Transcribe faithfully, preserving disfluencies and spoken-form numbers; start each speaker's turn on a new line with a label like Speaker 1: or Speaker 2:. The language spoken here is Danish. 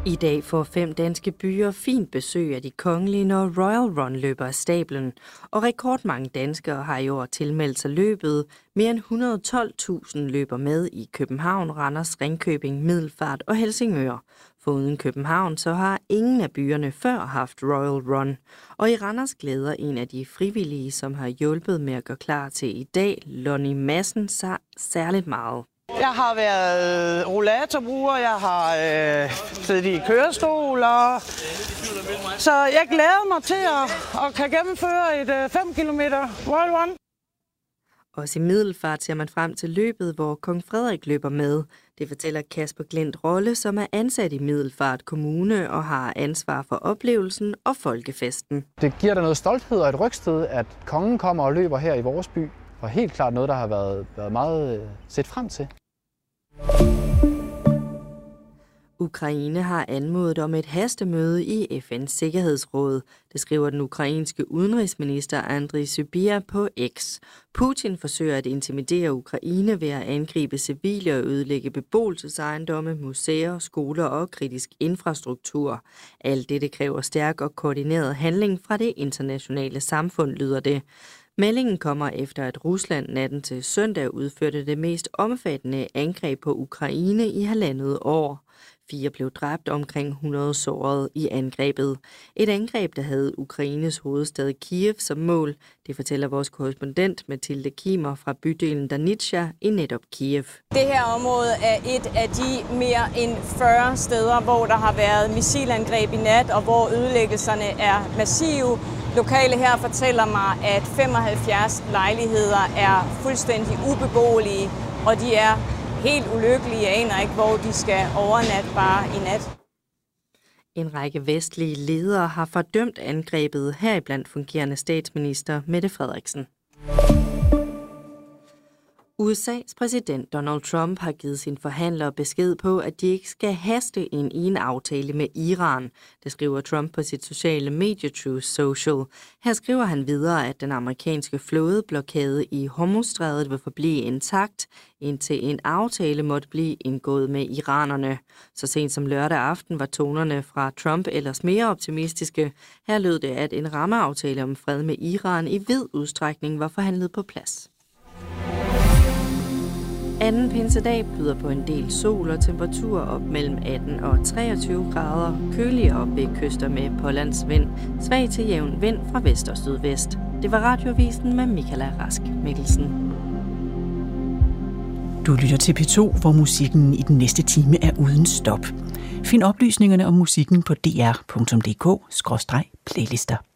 Speaker 1: I dag får fem danske byer fint besøg af de kongelige, når Royal Run løber af stablen. Og rekordmange danskere har i år tilmeldt sig løbet. Mere end et hundrede og tolv tusind løber med i København, Randers, Ringkøbing, Middelfart og Helsingør. Foruden København, så har ingen af byerne før haft Royal Run. Og i Randers glæder en af de frivillige, som har hjulpet med at gøre klar til i dag, Lonnie Madsen, sig særligt meget.
Speaker 2: Jeg har været rollatorbruger, jeg har øh, siddet i kørestoler, så jeg glæder mig til at, at kan gennemføre et øh, fem kilometer Royal Run.
Speaker 1: Også i Middelfart ser man frem til løbet, hvor kong Frederik løber med. Det fortæller Kasper Glint Rolle, som er ansat i Middelfart Kommune og har ansvar for oplevelsen og folkefesten.
Speaker 3: Det giver da noget stolthed og et rygsted, at kongen kommer og løber her i vores by. Og helt klart noget, der har været, været meget øh, set frem til.
Speaker 1: Ukraine har anmodet om et hastemøde i F N's Sikkerhedsråd. Det skriver den ukrainske udenrigsminister Andriy Sybiha på X. Putin forsøger at intimidere Ukraine ved at angribe civile og ødelægge beboelsesejendomme, museer, skoler og kritisk infrastruktur. Alt dette kræver stærk og koordineret handling fra det internationale samfund, lyder det. Meldingen kommer efter, at Rusland natten til søndag udførte det mest omfattende angreb på Ukraine i halvandet år. Fire blev dræbt, omkring hundrede såret i angrebet. Et angreb, der havde Ukraines hovedstad Kiev som mål. Det fortæller vores korrespondent Mathilde Kimer fra bydelen Danitsa i netop Kiev.
Speaker 4: Det her område er et af de mere end fyrre steder, hvor der har været missilangreb i nat, og hvor ødelæggelserne er massive. Lokale her fortæller mig, at femoghalvfjerds lejligheder er fuldstændig ubeboelige, og de er helt ulykkelige. Jeg aner ikke, hvor de skal overnatte bare i nat.
Speaker 1: En række vestlige ledere har fordømt angrebet, heriblandt fungerende statsminister Mette Frederiksen. U S A's præsident Donald Trump har givet sine forhandlere besked på, at de ikke skal haste ind i en aftale med Iran. Det skriver Trump på sit sociale medie Truth Social. Her skriver han videre, at den amerikanske flådeblokade i Hormuzstrædet vil forblive intakt, indtil en aftale måtte blive indgået med iranerne. Så sent som lørdag aften var tonerne fra Trump ellers mere optimistiske. Her lød det, at en rammeaftale om fred med Iran i vid udstrækning var forhandlet på plads. Anden pinsedag byder på en del sol og temperatur op mellem atten og treogtyve grader, køligere op ved kyster med pålandsvind, svag til jævn vind fra vest og sydvest. Det var Radioavisen med Michaela Rask Mikkelsen.
Speaker 5: Du lytter til P to, hvor musikken i den næste time er uden stop. Find oplysningerne om musikken på d r punktum d k skråstreg playlister.